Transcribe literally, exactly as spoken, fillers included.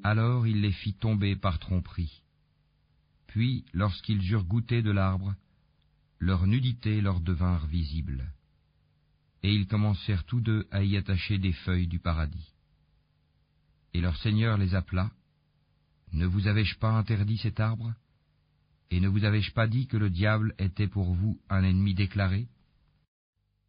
Alors il les fit tomber par tromperie. Puis, lorsqu'ils eurent goûté de l'arbre, leur nudité leur devinrent visibles. Et ils commencèrent tous deux à y attacher des feuilles du paradis. Et leur Seigneur les appela. Ne vous avais-je pas interdit cet arbre? Et ne vous avais-je pas dit que le diable était pour vous un ennemi déclaré?